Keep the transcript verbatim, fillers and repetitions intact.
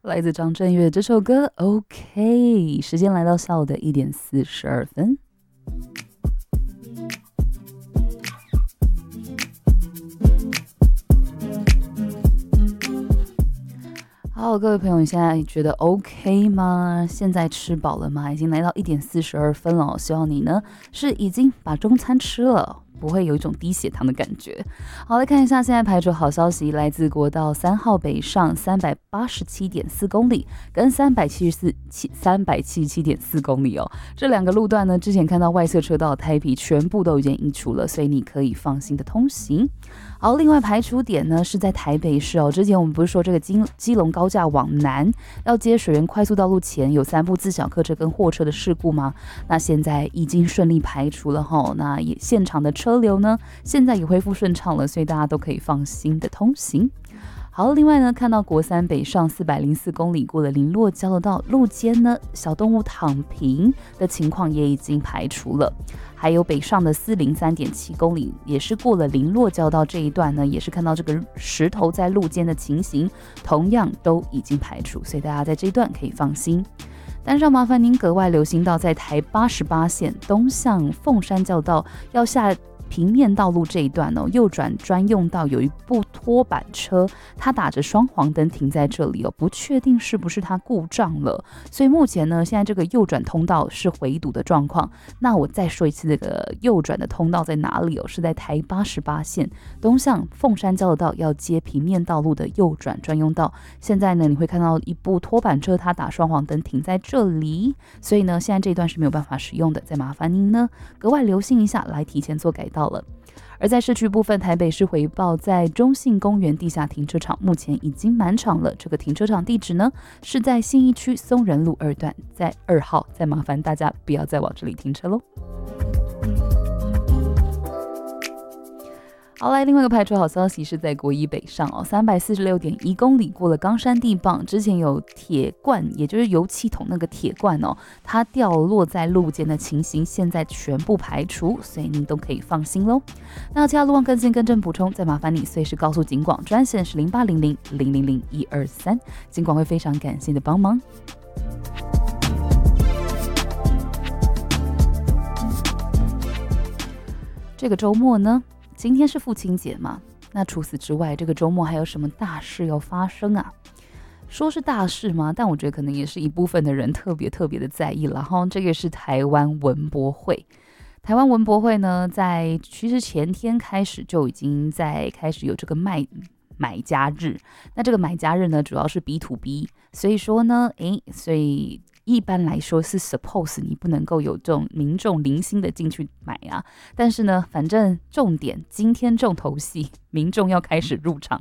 来自张震岳这首歌 OK。 时间来到下午的一点四十二分。好，各位朋友，你现在觉得 OK 吗？现在吃饱了吗？已经来到一点四十二分了，希望你呢是已经把中餐吃了，不会有一种低血糖的感觉。好，来看一下现在排除好消息，来自国道三号北上三百八十七点四公里跟三百七十四三百七十七点四公里哦，这两个路段呢，之前看到外侧车道的胎皮全部都已经移除了，所以你可以放心的通行。好，另外排除点呢是在台北市哦。之前我们不是说这个基基隆高架往南要接水源快速道路前有三部自小客车跟货车的事故吗？那现在已经顺利排除了哈，那也现场的车流呢现在也恢复顺畅了，所以大家都可以放心的通行。好，另外呢，看到国三北上四百零四公里过了林落交流道路肩呢，小动物躺平的情况也已经排除了。还有北上的四零三点七公里，也是过了林落交道这一段呢，也是看到这个石头在路肩的情形，同样都已经排除，所以大家在这一段可以放心。但是要麻烦您格外留心到，在台八十八线东向凤山交流道要下平面道路这一段哦，右转专用道有一部拖板车，它打着双黄灯停在这里哦，不确定是不是它故障了，所以目前呢，现在这个右转通道是回堵的状况。那我再说一次，这个右转的通道在哪里哦？是在台八十八线东向凤山交流道要接平面道路的右转专用道。现在呢，你会看到一部拖板车，它打双黄灯停在这里，所以呢，现在这一段是没有办法使用的。再麻烦您呢，格外留心一下，来提前做改道了。而在市区部分，台北市回报在中信公园地下停车场目前已经满场了。这个停车场地址呢是在信义区松仁路二段，在二号。再麻烦大家不要再往这里停车喽。好，来另外一个排除好消息是在国一北上哦，三百四十六点一公里过了冈山地磅，之前有铁罐，也就是油漆桶那个铁罐哦，它掉落在路肩的情形，现在全部排除，所以您都可以放心喽。那其他路况更新更正补充，再麻烦你随时告诉警广，专线是零八零零零零零一二三，警广会非常感谢你的帮忙。这个周末呢，今天是父亲节嘛，那除此之外，这个周末还有什么大事要发生啊？说是大事吗？但我觉得可能也是一部分的人特别特别的在意了哈。这个是台湾文博会，台湾文博会呢，在其实前天开始就已经在开始有这个卖买家日。那这个买家日呢，主要是 B to B， 所以说呢，诶，所以一般来说是 suppose 你不能够有这种民众零星的进去买啊，但是呢，反正重点今天重头戏，民众要开始入场，